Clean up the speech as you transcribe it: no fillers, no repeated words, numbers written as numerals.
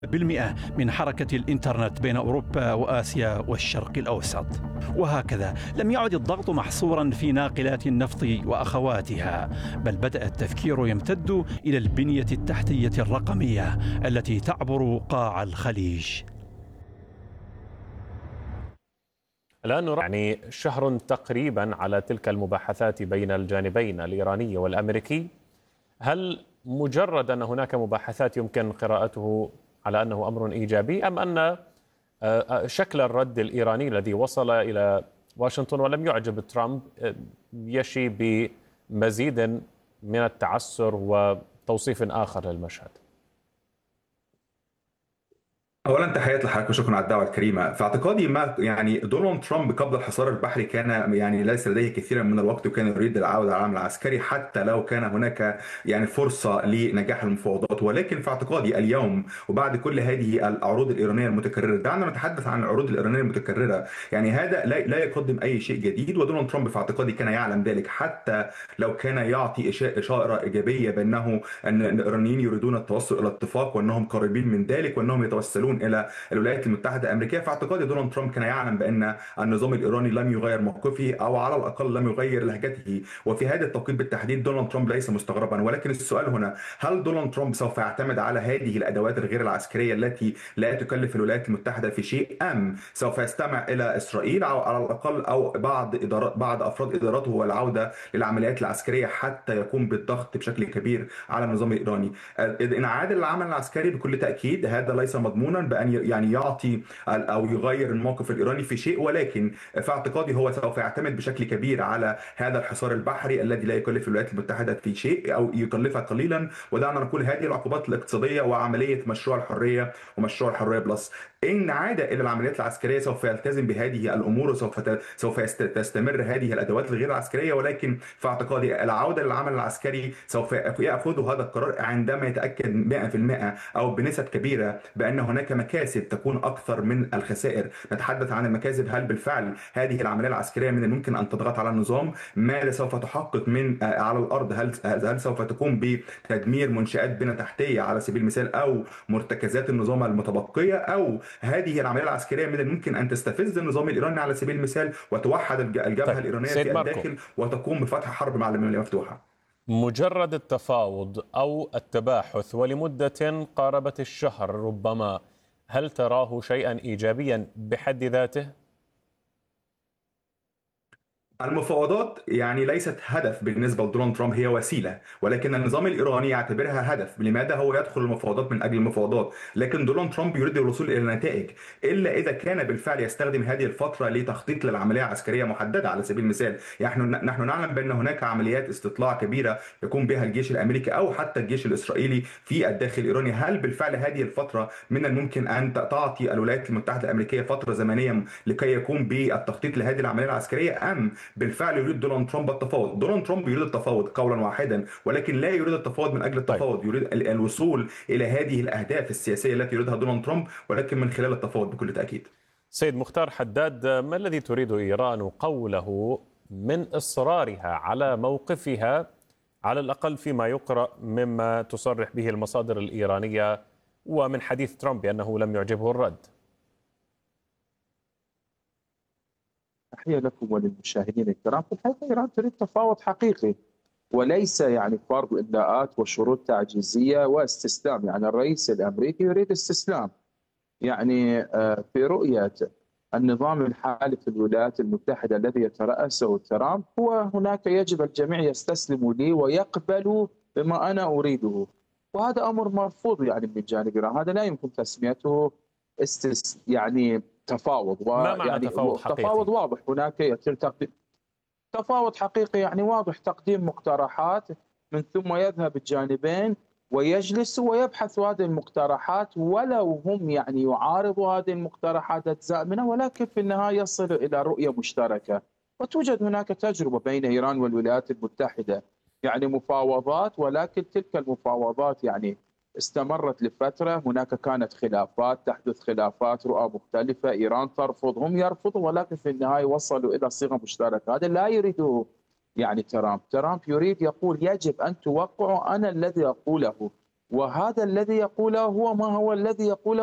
بالمئة من حركة الإنترنت بين أوروبا وآسيا والشرق الأوسط. وهكذا لم يعد الضغط محصورا في ناقلات النفط وأخواتها، بل بدأ التفكير يمتد إلى البنية التحتية الرقمية التي تعبر قاع الخليج. الآن يعني شهر تقريبا على تلك المباحثات بين الجانبين الإيراني والأمريكي. هل مجرد أن هناك مباحثات يمكن قراءته على أنه أمر إيجابي، أم أن شكل الرد الإيراني الذي وصل إلى واشنطن ولم يعجب ترامب يشي بمزيد من التعسر وتوصيف آخر للمشهد؟ اولا تحياتي لحضرتك وشكرا على الدعوه الكريمه. في اعتقادي ما يعني دونالد ترامب قبل الحصار البحري كان يعني ليس لديه كثيرا من الوقت، وكان يريد العوده على العمل العسكري حتى لو كان هناك يعني فرصه لنجاح المفاوضات. ولكن في اعتقادي اليوم وبعد كل هذه العروض الايرانيه المتكرره، دعنا نتحدث عن العروض الايرانيه المتكرره، يعني هذا لا يقدم اي شيء جديد، ودونالد ترامب في اعتقادي كان يعلم ذلك، حتى لو كان يعطي اشاره ايجابيه بانه ان الايرانيين يريدون التوصل الى اتفاق وانهم قريبين من ذلك وانهم يتوسلون الى الولايات المتحده الامريكيه. في اعتقادي دونالد ترامب كان يعلم بان النظام الايراني لم يغير موقفه، او على الاقل لم يغير لهجته، وفي هذا التوقيت بالتحديد دونالد ترامب ليس مستغربا. ولكن السؤال هنا، هل دونالد ترامب سوف يعتمد على هذه الادوات الغير العسكريه التي لا تكلف الولايات المتحده في شيء، ام سوف يستمع الى اسرائيل او على الاقل او بعض افراد ادارته والعوده للعمليات العسكريه حتى يقوم بالضغط بشكل كبير على النظام الايراني؟ ان عاد العمل العسكري بكل تاكيد هذا ليس مضمونا بان يعني يعطي او يغير الموقف الايراني في شيء، ولكن في اعتقادي هو سوف يعتمد بشكل كبير على هذا الحصار البحري الذي لا يكلف الولايات المتحده في شيء او يكلفها قليلا. ودعنا نقول هذه العقوبات الاقتصاديه وعمليه مشروع الحريه ومشروع الحريه بلس. ان عاد الى العمليات العسكريه سوف يلتزم بهذه الامور، وسوف تستمر هذه الادوات الغير العسكريه. ولكن في اعتقادي العوده للعمل العسكري سوف ياخذ هذا القرار عندما يتاكد 100% او بنسب كبيره بان هناك مكاسب تكون اكثر من الخسائر. نتحدث عن المكاسب، هل بالفعل هذه العمليه العسكريه من الممكن ان تضغط على النظام؟ ماذا سوف تحقق من على الارض؟ هل سوف تقوم بتدمير منشات بنى تحتيه على سبيل المثال، او مرتكزات النظام المتبقيه؟ او هذه العمليه العسكريه من الممكن ان تستفز النظام الايراني على سبيل المثال وتوحد الجبهه الايرانيه في الداخل وتقوم بفتح حرب معلوميه مفتوحه؟ مجرد التفاوض أو التباحث ولمدة قاربت الشهر ربما، هل تراه شيئا إيجابيا بحد ذاته؟ المفاوضات يعني ليست هدف بالنسبه لدونالد ترامب، هي وسيله، ولكن النظام الايراني يعتبرها هدف. لماذا هو يدخل المفاوضات من اجل المفاوضات؟ لكن دونالد ترامب يريد الوصول الى نتائج، الا اذا كان بالفعل يستخدم هذه الفتره لتخطيط للعمليه عسكريه محدده. على سبيل المثال نحن نعلم بان هناك عمليات استطلاع كبيره يقوم بها الجيش الامريكي او حتى الجيش الاسرائيلي في الداخل الايراني. هل بالفعل هذه الفتره من الممكن ان تعطي الولايات المتحده الامريكيه فتره زمنيه لكي يقوم بالتخطيط لهذه العمليه العسكريه، ام بالفعل يريد دونالد ترامب التفاوض؟ دونالد ترامب يريد التفاوض قولا واحدا، ولكن لا يريد التفاوض من اجل التفاوض، يريد الوصول الى هذه الاهداف السياسيه التي يريدها دونالد ترامب، ولكن من خلال التفاوض بكل تاكيد. سيد مختار حداد، ما الذي تريد ايران قوله من اصرارها على موقفها على الاقل فيما يقرا مما تصرح به المصادر الايرانيه ومن حديث ترامب بانه لم يعجبه الرد؟ تحية لكم وللمشاهدين الكرام. في الحقيقة إيران تريد تفاوض حقيقي وليس يعني فرض إملاءات وشروط تعجيزية واستسلام. يعني الرئيس الأمريكي يريد استسلام. يعني في رؤية النظام الحالي في الولايات المتحدة الذي يترأسه ترامب، هو هناك يجب الجميع يستسلموا لي ويقبلوا بما أنا أريده، وهذا أمر مرفوض يعني من جانب إيران. هذا لا يمكن تسميته يعني تفاوض. ما معنى تفاوض حقيقي؟ تفاوض واضح، هناك يتم تقديم تفاوض حقيقي، يعني واضح، تقديم مقترحات من ثم يذهب الجانبين ويجلسوا ويبحثوا هذه المقترحات، ولو هم يعني يعارضوا هذه المقترحات أجزاء منها، ولكن في النهاية يصلوا إلى رؤية مشتركة. وتوجد هناك تجربة بين إيران والولايات المتحدة، يعني مفاوضات، ولكن تلك المفاوضات يعني استمرت لفترة. هناك كانت خلافات، تحدث خلافات، رؤى مختلفة، إيران ترفض، هم يرفضوا، ولكن في النهاية وصلوا إلى صيغة مشتركة. هذا لا يريده يعني ترامب يريد، يقول يجب أن توقعوا، أنا الذي أقوله. وهذا الذي يقوله هو ما هو الذي يقوله